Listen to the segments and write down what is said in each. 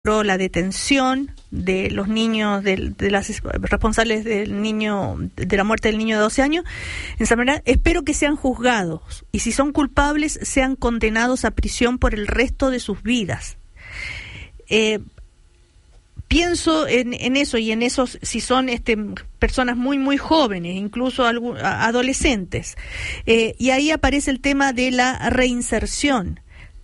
la detención de los niños, de las responsables del niño, de la muerte del niño de 12 años en San Bernardo. Espero que sean juzgados y si son culpables sean condenados a prisión por el resto de sus vidas. Pienso en eso y en esos, si son personas muy muy jóvenes, incluso adolescentes, y ahí aparece el tema de la reinserción,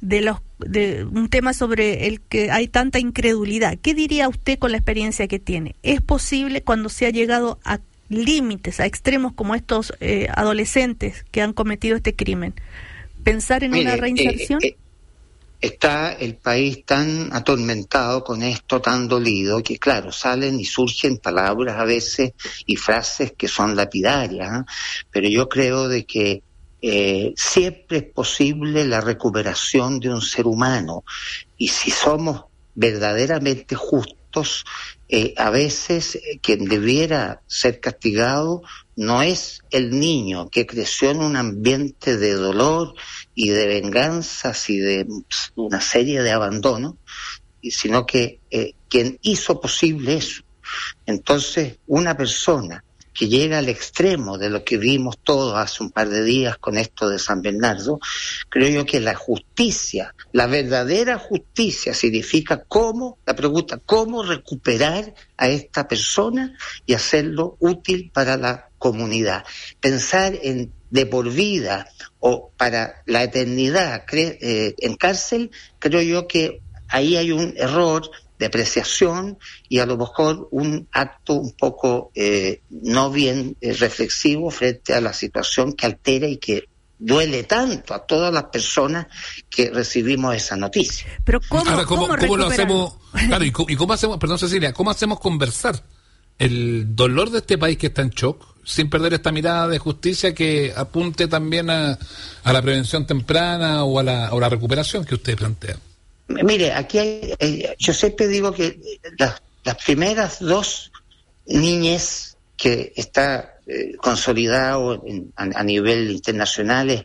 de un tema sobre el que hay tanta incredulidad. ¿Qué diría usted con la experiencia que tiene? ¿Es posible, cuando se ha llegado a límites, a extremos como estos adolescentes que han cometido este crimen, pensar en una reinserción? Está el país tan atormentado con esto, tan dolido, que claro, salen y surgen palabras a veces y frases que son lapidarias, ¿eh? Pero yo creo de que siempre es posible la recuperación de un ser humano, y si somos verdaderamente justos, a veces quien debiera ser castigado no es el niño que creció en un ambiente de dolor y de venganzas y de una serie de abandono, sino que quien hizo posible eso. Entonces, una persona que llega al extremo de lo que vimos todos hace un par de días con esto de San Bernardo, creo yo que la justicia, la verdadera justicia, significa cómo recuperar a esta persona y hacerlo útil para la comunidad. Pensar en de por vida o para la eternidad en cárcel, creo yo que ahí hay un error de apreciación y a lo mejor un acto un poco no bien reflexivo frente a la situación que altera y que duele tanto a todas las personas que recibimos esa noticia. Pero ¿cómo lo hacemos? Claro, y cómo hacemos, perdón Cecilia, ¿cómo hacemos conversar el dolor de este país que está en shock, sin perder esta mirada de justicia que apunte también a la prevención temprana o a la recuperación que usted plantea? Mire, aquí yo siempre digo que las primeras dos niñez que está consolidado a nivel internacional es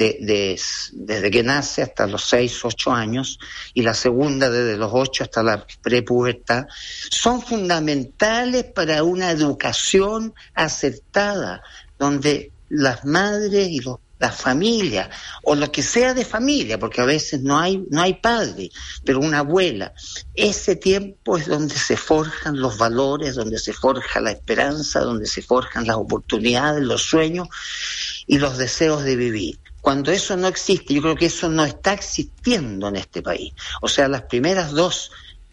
desde que nace hasta los 6, 8 años, y la segunda desde los 8 hasta la prepubertad, son fundamentales para una educación acertada, donde las madres y la familia, o lo que sea de familia, porque a veces no hay padre, pero una abuela, ese tiempo es donde se forjan los valores, donde se forja la esperanza, donde se forjan las oportunidades, los sueños y los deseos de vivir. Cuando eso no existe, yo creo que eso no está existiendo en este país. O sea, las primeras dos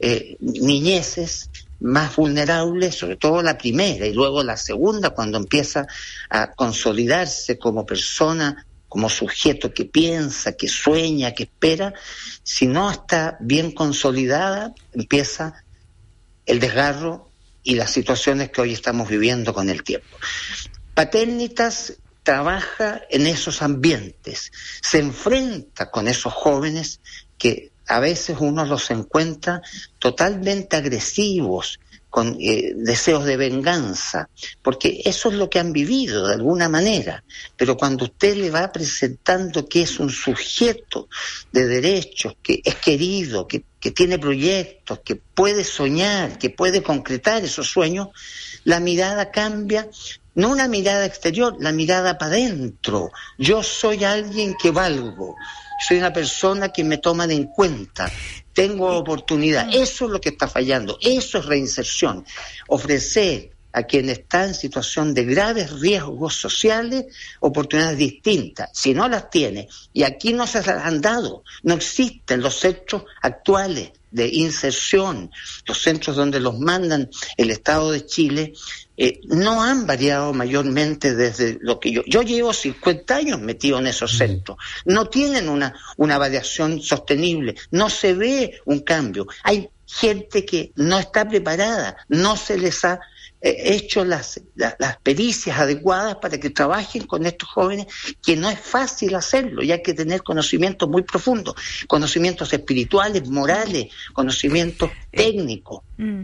niñeces más vulnerables, sobre todo la primera y luego la segunda, cuando empieza a consolidarse como persona, como sujeto que piensa, que sueña, que espera, si no está bien consolidada, empieza el desgarro y las situaciones que hoy estamos viviendo con el tiempo. Paternitas trabaja en esos ambientes, se enfrenta con esos jóvenes que a veces uno los encuentra totalmente agresivos, con deseos de venganza, porque eso es lo que han vivido de alguna manera. Pero cuando usted le va presentando que es un sujeto de derechos, que es querido, que tiene proyectos, que puede soñar, que puede concretar esos sueños, la mirada cambia. No una mirada exterior, la mirada para adentro. Yo soy alguien que valgo, soy una persona que me toman en cuenta, tengo oportunidad. Eso es lo que está fallando, eso es reinserción. Ofrecer a quien está en situación de graves riesgos sociales oportunidades distintas. Si no las tiene, y aquí no se las han dado, no existen los centros actuales de inserción, los centros donde los mandan el Estado de Chile, no han variado mayormente desde lo que yo llevo 50 años metido en esos centros. No tienen una variación sostenible, no se ve un cambio. Hay gente que no está preparada, no se les ha hecho las pericias adecuadas para que trabajen con estos jóvenes, que no es fácil hacerlo, y hay que tener conocimientos muy profundos, conocimientos espirituales, morales, conocimientos técnicos.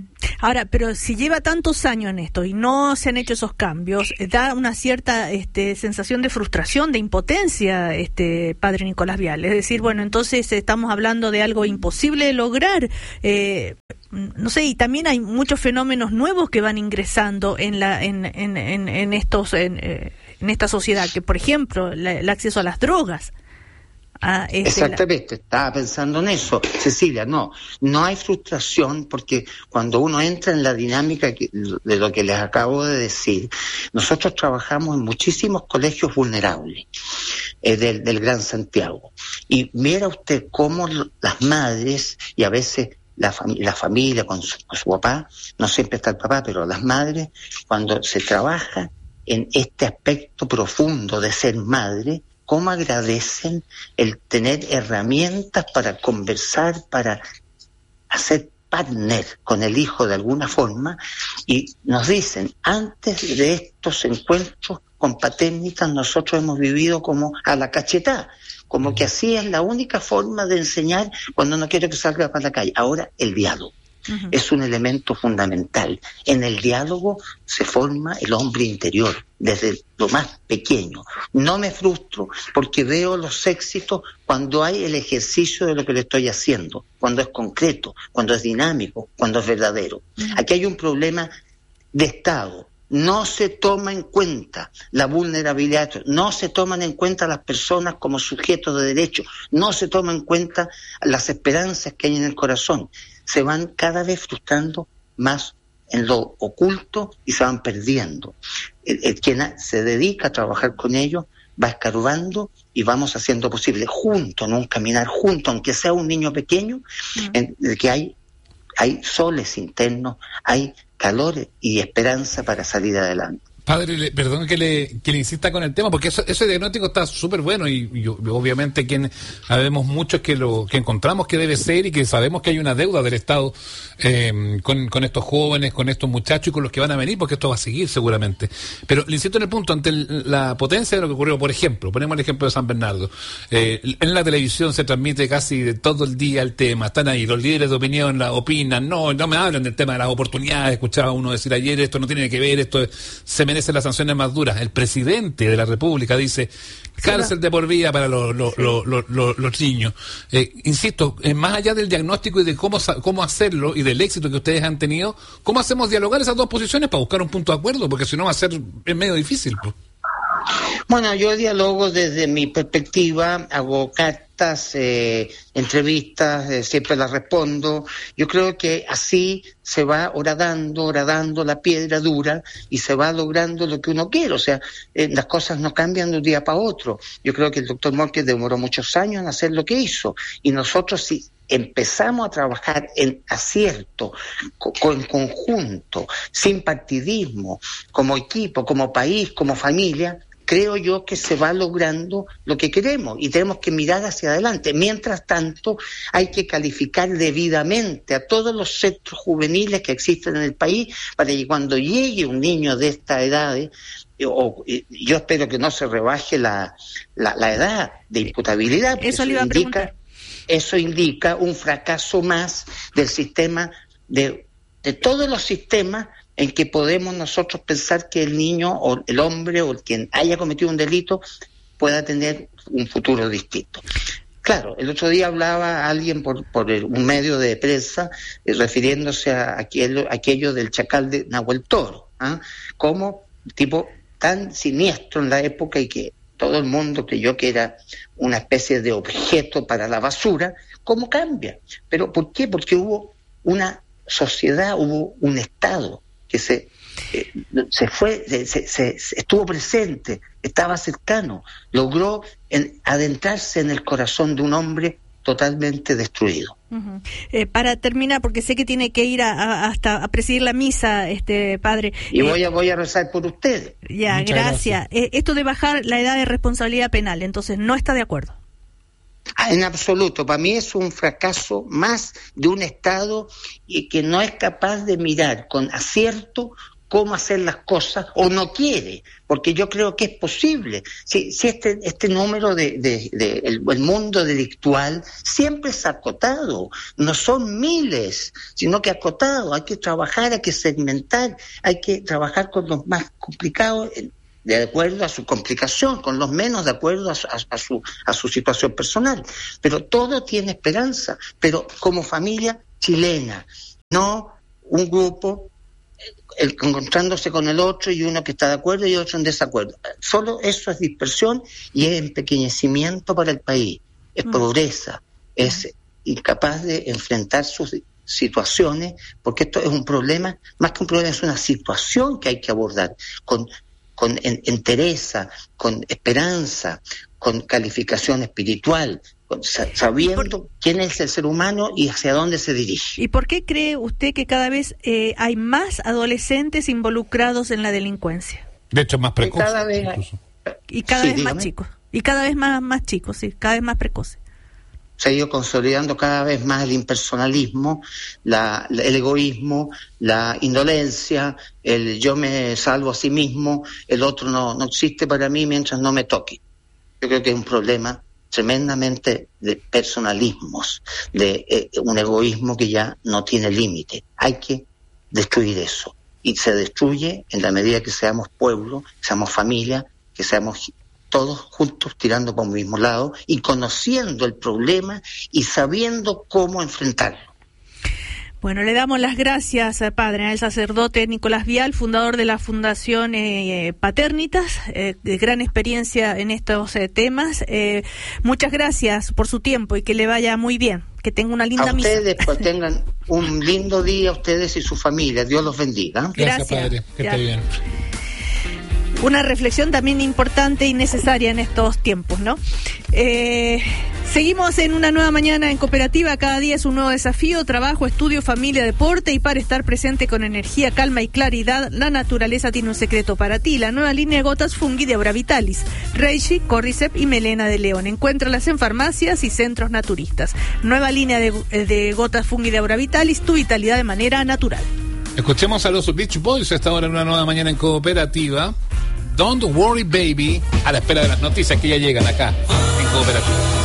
Ahora, pero si lleva tantos años en esto y no se han hecho esos cambios, da una cierta sensación de frustración, de impotencia, padre Nicolás Vial. Es decir, bueno, entonces estamos hablando de algo imposible de lograr. No sé, y también hay muchos fenómenos nuevos que van ingresando en esta sociedad, que por ejemplo, el acceso a las drogas. Exactamente, estaba pensando en eso, Cecilia. No hay frustración, porque cuando uno entra en la dinámica de lo que les acabo de decir, nosotros trabajamos en muchísimos colegios vulnerables del Gran Santiago, y mira usted cómo las madres, y a veces la familia con su papá, no siempre está el papá, pero las madres, cuando se trabaja en este aspecto profundo de ser madre, cómo agradecen el tener herramientas para conversar, para hacer partner con el hijo de alguna forma, y nos dicen, antes de estos encuentros con paternitas nosotros hemos vivido como a la cachetada, como que así es la única forma de enseñar cuando no quiero que salga para la calle. Ahora el diálogo. Uh-huh. Es un elemento fundamental. En el diálogo se forma el hombre interior, desde lo más pequeño. No me frustro porque veo los éxitos cuando hay el ejercicio de lo que le estoy haciendo, cuando es concreto, cuando es dinámico, cuando es verdadero. Uh-huh. Aquí hay un problema de Estado. No se toma en cuenta la vulnerabilidad, no se toman en cuenta las personas como sujetos de derecho, no se toman en cuenta las esperanzas que hay en el corazón. Se van cada vez frustrando más en lo oculto y se van perdiendo. Quien se dedica a trabajar con ellos va escarbando y vamos haciendo posible juntos, en un caminar juntos, aunque sea un niño pequeño, en el que hay soles internos, hay calor y esperanza para salir adelante. Padre, perdón que le insista con el tema, porque ese diagnóstico está súper bueno y obviamente sabemos muchos que encontramos que debe ser, y que sabemos que hay una deuda del Estado con estos jóvenes, con estos muchachos y con los que van a venir, porque esto va a seguir seguramente. Pero le insisto en el punto, ante la potencia de lo que ocurrió, por ejemplo, ponemos el ejemplo de San Bernardo, en la televisión se transmite casi de todo el día el tema, están ahí, los líderes de opinión opinan, no me hablan del tema de las oportunidades, escuchaba uno decir ayer, esto no tiene que ver, esto se merece las sanciones más duras. El presidente de la República dice cárcel de por vida para los niños. Insisto, más allá del diagnóstico y de cómo hacerlo y del éxito que ustedes han tenido, ¿cómo hacemos dialogar esas dos posiciones para buscar un punto de acuerdo? Porque si no va a ser medio difícil, pues. Bueno, yo dialogo desde mi perspectiva, hago cartas, entrevistas, siempre las respondo. Yo creo que así se va horadando la piedra dura y se va logrando lo que uno quiere. O sea, las cosas no cambian de un día para otro. Yo creo que el doctor Márquez demoró muchos años en hacer lo que hizo, y nosotros sí empezamos a trabajar en acierto, en conjunto, sin partidismo, como equipo, como país, como familia. Creo yo que se va logrando lo que queremos y tenemos que mirar hacia adelante. Mientras tanto, hay que calificar debidamente a todos los centros juveniles que existen en el país para que cuando llegue un niño de esta edad, yo espero que no se rebaje la edad de imputabilidad. Eso le iba a preguntar. Eso indica un fracaso más del sistema, de todos los sistemas en que podemos nosotros pensar que el niño o el hombre o quien haya cometido un delito pueda tener un futuro distinto. Claro, el otro día hablaba alguien por un medio de prensa refiriéndose a aquello del chacal de Nahuel Toro, como tipo tan siniestro en la época y que todo el mundo creyó que era una especie de objeto para la basura. ¿Cómo cambia? ¿Pero por qué? Porque hubo una sociedad, hubo un Estado que se estuvo presente, estaba cercano, logró adentrarse en el corazón de un hombre totalmente destruido. Uh-huh. Para terminar, porque sé que tiene que ir hasta a presidir la misa, padre. Y voy a rezar por ustedes. Ya, muchas gracias. Esto de bajar la edad de responsabilidad penal, entonces, ¿no está de acuerdo? En absoluto. Para mí es un fracaso más de un Estado que no es capaz de mirar con acierto cómo hacer las cosas o no quiere, porque yo creo que es posible. Si este número el mundo delictual siempre es acotado, no son miles, sino que acotado. Hay que trabajar, hay que segmentar, hay que trabajar con los más complicados de acuerdo a su complicación, con los menos de acuerdo a su situación personal. Pero todo tiene esperanza, pero como familia chilena, no un grupo encontrándose con el otro y uno que está de acuerdo y otro en desacuerdo. Solo eso es dispersión y es empequeñecimiento para el país, es pobreza, es incapaz de enfrentar sus situaciones, porque esto es un problema, más que un problema, es una situación que hay que abordar con entereza, con esperanza, con calificación espiritual, sabiendo quién es el ser humano y hacia dónde se dirige. ¿Y por qué cree usted que cada vez hay más adolescentes involucrados en la delincuencia? De hecho, más precoces. Cada vez vez más chicos. Y cada vez más chicos, sí, cada vez más precoces. Se ha ido consolidando cada vez más el impersonalismo, el egoísmo, la indolencia, el yo me salvo a sí mismo, el otro no existe para mí mientras no me toque. Yo creo que es un problema tremendamente de personalismos, de un egoísmo que ya no tiene límite. Hay que destruir eso. Y se destruye en la medida que seamos pueblo, que seamos familia, que seamos todos juntos tirando por un mismo lado y conociendo el problema y sabiendo cómo enfrentarlo. Bueno, le damos las gracias, padre, al sacerdote Nicolás Vial, fundador de la Fundación Paternitas, de gran experiencia en estos temas. Muchas gracias por su tiempo y que le vaya muy bien, que tenga una linda misa. A ustedes, pues tengan un lindo día, ustedes y su familia. Dios los bendiga. Gracias, padre, que esté bien. Una reflexión también importante y necesaria en estos tiempos, ¿no? Seguimos en una nueva mañana en Cooperativa. Cada día es un nuevo desafío, trabajo, estudio, familia, deporte, y para estar presente con energía, calma y claridad, la naturaleza tiene un secreto para ti. La nueva línea de gotas Fungi de Aura Vitalis, Reishi, Cordyceps y Melena de León. Encuéntralas en farmacias y centros naturistas. Nueva línea de gotas Fungi de Aura Vitalis, tu vitalidad de manera natural. Escuchemos a los Beach Boys a esta hora en una nueva mañana en Cooperativa. Don't worry, baby, a la espera de las noticias que ya llegan acá en Cooperativa.